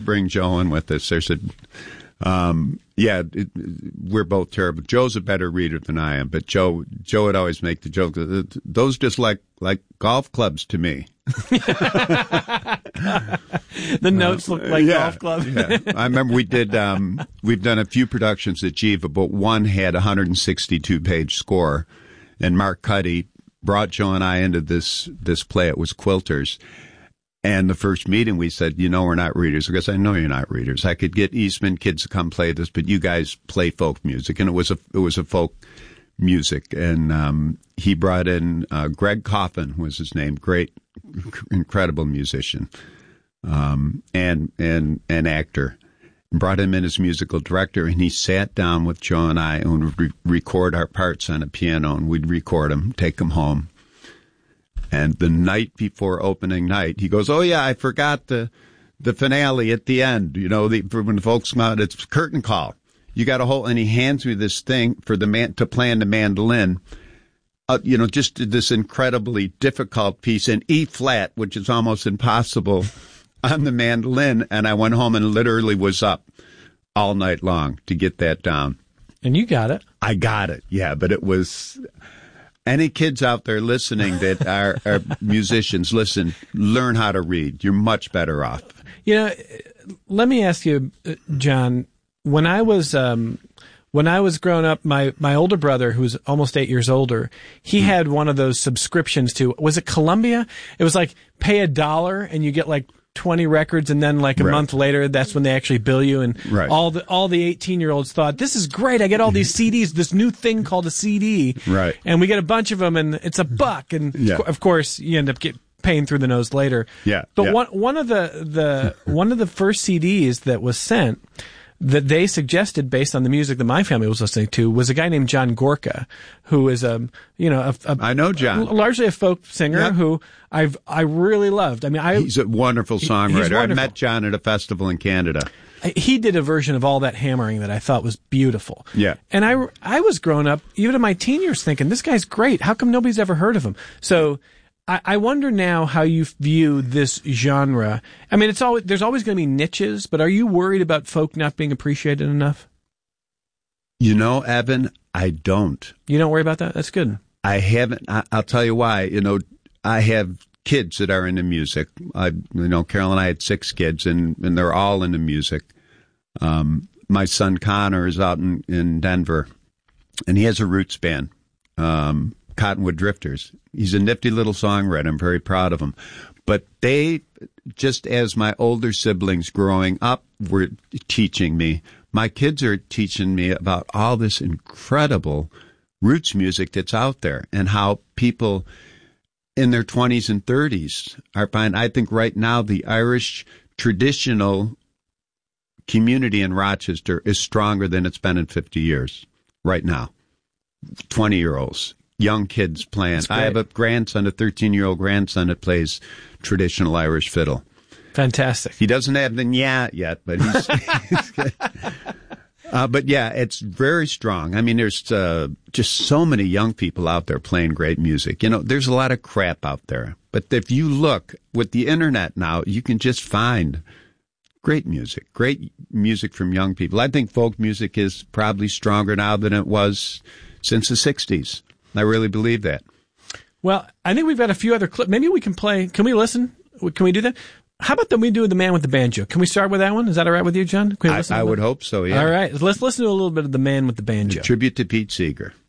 bring Joe in with this. There's we're both terrible. Joe's a better reader than I am, but Joe would always make the joke. Those just like golf clubs to me. The notes look like golf clubs. Yeah. I remember we've done a few productions at Geva, but one had a 162-page score, and Mark Cuddy brought Joe and I into this play. It was Quilters. And the first meeting, we said, we're not readers. Because I know you're not readers. I could get Eastman kids to come play this, but you guys play folk music. And it was a folk music. And he brought in Greg Coffin was his name, great, incredible musician and actor. And brought him in as musical director. And he sat down with Joe and I and would record our parts on a piano. And we'd record them, take them home. And the night before opening night, he goes, "Oh yeah, I forgot the finale at the end. When the folks come out, it's curtain call. You got a whole." And he hands me this thing for the man to play on the mandolin. Just this incredibly difficult piece in E flat, which is almost impossible on the mandolin. And I went home and literally was up all night long to get that down. And you got it. I got it. Yeah, but it was. Any kids out there listening that are musicians, learn how to read. You're much better off. Let me ask you, John, when I was growing up, my older brother, who was almost 8 years older, he had one of those subscriptions was it Columbia? It was like pay $1 and you get like 20 records, and then like a month later, that's when they actually bill you. And all the 18-year-olds thought, this is great. I get all these CDs, this new thing called a CD. Right. And we get a bunch of them, and it's $1. And of course, you end up paying through the nose later. Yeah. But one of the first CDs that was sent that they suggested based on the music that my family was listening to was a guy named John Gorka, who is I know John, largely a folk singer who I really loved. I mean, he's a wonderful songwriter. Wonderful. I met John at a festival in Canada. He did a version of All That Hammering that I thought was beautiful. Yeah. And I was growing up, even in my teen years, thinking, this guy's great. How come nobody's ever heard of him? So I wonder now how you view this genre. I mean, there's always going to be niches, but are you worried about folk not being appreciated enough? Evan, I don't. You don't worry about that? That's good. I haven't. I'll tell you why. I have kids that are into music. Carol and I had 6 kids, and they're all into music. My son Connor is out in Denver, and he has a roots band. Cottonwood Drifters. He's a nifty little songwriter. I'm very proud of him. But they, just as my older siblings growing up were teaching me, my kids are teaching me about all this incredible roots music that's out there and how people in their 20s and 30s are fine. I think right now the Irish traditional community in Rochester is stronger than it's been in 50 years right now. 20-year-olds. Young kids playing. I have a 13-year-old grandson that plays traditional Irish fiddle. Fantastic. He doesn't have the nyah yet, but he's good. But yeah, it's very strong. I mean, there's just so many young people out there playing great music. There's a lot of crap out there. But if you look with the internet now, you can just find great music from young people. I think folk music is probably stronger now than it was since the 60s. I really believe that. Well, I think we've got a few other clips. Maybe we can play. Can we listen? Can we do that? How about we do The Man with the Banjo? Can we start with that one? Is that all right with you, John? I would hope so, yeah. All right. Let's listen to a little bit of The Man with the Banjo. A tribute to Pete Seeger.